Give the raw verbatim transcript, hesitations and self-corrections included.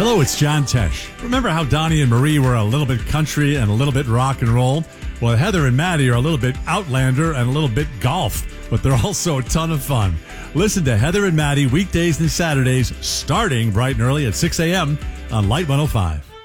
Hello, it's John Tesh. Remember how Donnie and Marie were a little bit country and a little bit rock and roll? Well, Heather and Maddie are a little bit Outlander and a little bit golf, but they're also a ton of fun. Listen to Heather and Maddie weekdays and Saturdays starting bright and early at six a.m. on Light one oh five.